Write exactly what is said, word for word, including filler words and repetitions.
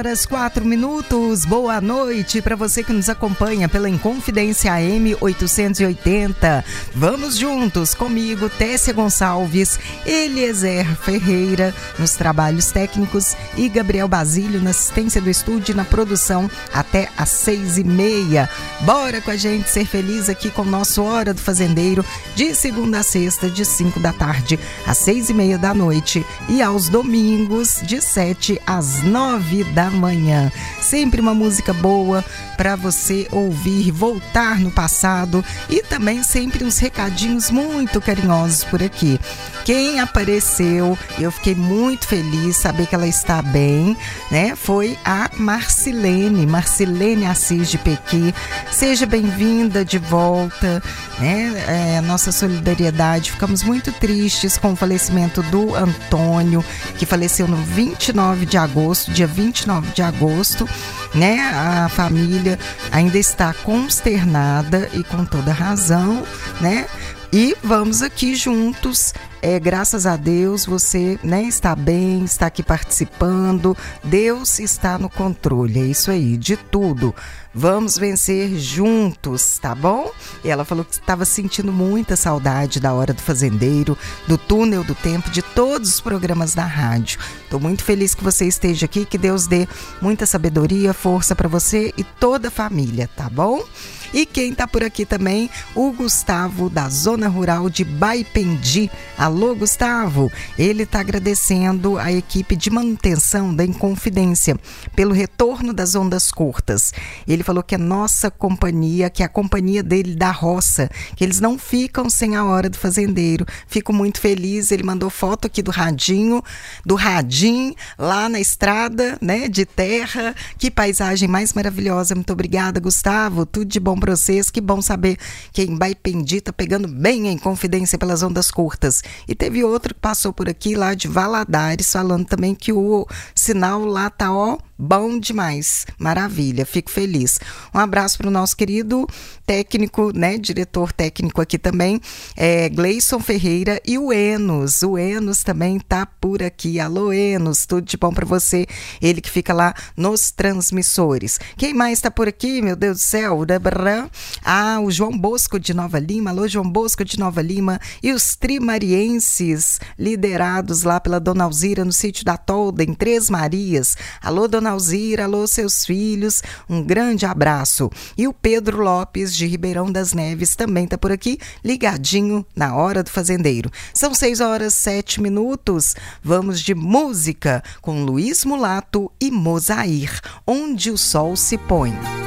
Horas quatro minutos, boa noite para você que nos acompanha pela Inconfidência A M oitocentos e oitenta. Vamos juntos comigo, Tessia Gonçalves, Eliezer Ferreira nos trabalhos técnicos e Gabriel Basílio na assistência do estúdio e na produção até às seis e meia. Bora com a gente ser feliz aqui com o nosso Hora do Fazendeiro de segunda a sexta, de cinco da tarde às seis e meia da noite e aos domingos de sete às nove da manhã. Sempre uma música boa para você ouvir, voltar no passado e também sempre uns recadinhos muito carinhosos por aqui. Quem apareceu, eu fiquei muito feliz saber que ela está bem, né? Foi a Marcilene, Marcilene Assis de Pequi. Seja bem-vinda de volta, né? É, nossa solidariedade. Ficamos muito tristes com o falecimento do Antônio, que faleceu no vinte e nove de agosto, dia vinte e nove de agosto, né? A família ainda está consternada e com toda razão, né? E vamos aqui juntos, é, graças a Deus você, né, está bem, está aqui participando, Deus está no controle, é isso aí, de tudo. Vamos vencer juntos, tá bom? E ela falou que estava sentindo muita saudade da Hora do Fazendeiro, do Túnel do Tempo, de todos os programas da rádio. Estou muito feliz que você esteja aqui, que Deus dê muita sabedoria, força para você e toda a família, tá bom? E quem tá por aqui também, o Gustavo, da Zona Rural de Baipendi. Alô, Gustavo! Ele tá agradecendo a equipe de manutenção da Inconfidência pelo retorno das ondas curtas. Ele falou que é nossa companhia, que é a companhia dele da roça, que eles não ficam sem a Hora do Fazendeiro. Fico muito feliz, ele mandou foto aqui do radinho, do radim, lá na estrada, né, de terra. Que paisagem mais maravilhosa. Muito obrigada, Gustavo. Tudo de bom para vocês, que bom saber que em Baipendi tá pegando bem em Confidência pelas ondas curtas. E teve outro que passou por aqui lá de Valadares, falando também que o sinal lá tá, ó, bom demais, maravilha, fico feliz. Um abraço para o nosso querido técnico, né, diretor técnico aqui também, é, Gleison Ferreira, e o Enos, o Enos também tá por aqui. Alô, Enos, tudo de bom para você, ele que fica lá nos transmissores. Quem mais tá por aqui, meu Deus do céu? Ah, o João Bosco de Nova Lima, alô, João Bosco de Nova Lima, e os trimarienses, liderados lá pela Dona Alzira no sítio da Tolda, em Três Marias. Alô, Dona Alzira, alô, seus filhos, um grande abraço. E o Pedro Lopes de Ribeirão das Neves também está por aqui, ligadinho na Hora do Fazendeiro. São seis horas sete minutos, vamos de música com Luiz Mulato e Mozair, Onde o Sol se Põe.